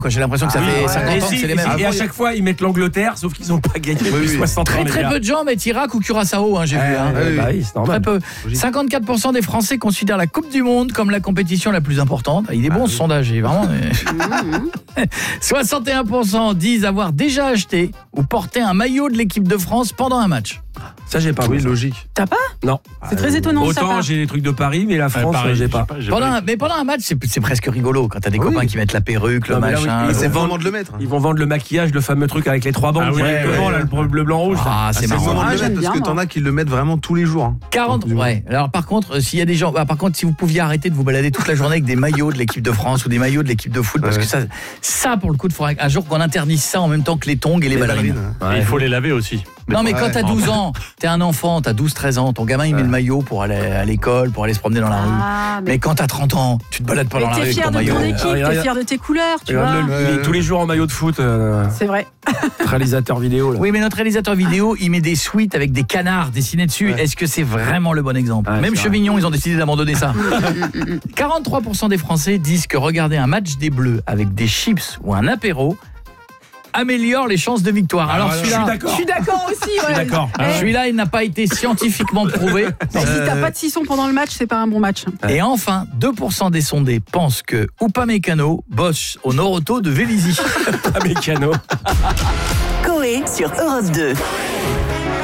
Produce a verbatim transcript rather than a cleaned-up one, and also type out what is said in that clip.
Quoi, j'ai l'impression que ça Ah, fait ouais. cinquante et ans si, que c'est les mêmes. Et à chaque fois, ils mettent l'Angleterre, sauf qu'ils n'ont pas gagné depuis oui. soixante ans. Très les très gars. peu de gens mettent Irak ou Curaçao, hein, j'ai vu. Hein. Ouais, bah oui, c'est Très normal. peu. cinquante-quatre pour cent des Français considèrent la Coupe du Monde comme la compétition la plus importante. Il est bon Ah, ce oui. sondage, il est vraiment. soixante et un pour cent disent avoir déjà acheté ou porté un maillot de l'équipe de France pendant un match. Ça, j'ai pas. Oui, moi, ça. logique. T'as pas? Non. C'est très étonnant de sa Autant part. j'ai les trucs de Paris, mais la France, pareil, j'ai pas. j'ai Pendant pas- un, mais pendant un match, c'est c'est presque rigolo quand t'as des Oui. copains qui mettent la perruque, le Non, mais là, oui, machin. ils le- vont C'est vendre- vraiment de le mettre. Ils vont vendre le maquillage, le fameux truc avec les trois bandes Ah oui, directement, ouais, là, ouais. le bleu, blanc, rouge. là. Ah, c'est C'est le marrant. moment Ah, de le j'aime mettre parce bien, que t'en moi. as qui le mettent vraiment tous les jours. hein. quarante, ouais. Alors par contre, euh, s'il y a des gens, ah, par contre, si vous pouviez arrêter de vous balader toute la journée avec des maillots de l'équipe de France ou des maillots de l'équipe de foot, parce Ouais. que ça, ça pour le coup, il faudrait un jour qu'on interdise ça en même temps que les tongs et les, ballerines. Et il faut les laver aussi. Non mais quand Ouais. t'as douze ans, t'es un enfant, t'as douze treize ans, ton gamin il met Ouais. le maillot pour aller à l'école, pour aller se promener dans la rue. Ah, Mais quand t'as trente ans, tu te balades pas mais dans la rue t'es avec fier ton de maillot. ton équipe, Ah, t'es regarde. fier de tes couleurs, tu vois. Regarde-le, lui, il est tous les jours en maillot de foot, euh, C'est vrai. réalisateur vidéo. Là. Oui, mais notre réalisateur vidéo, il met des suites avec des canards dessinés dessus. Ouais. Est-ce que c'est vraiment le bon exemple? Ouais, Même c'est Chevignon, ils ont décidé d'abandonner ça. quarante-trois pour cent des Français disent que regarder un match des Bleus avec des chips ou un apéro améliore les chances de victoire. Alors Ah, je suis celui-là, d'accord. Je suis d'accord aussi, ouais. d'accord. Eh, celui-là, il n'a pas été scientifiquement prouvé. Si t'as pas de sisson pendant le match, c'est pas un bon match. Et enfin, deux pour cent des sondés pensent que Upamecano bosse au Noroto de Vélizy. Pas mécano. Coé sur Europe deux.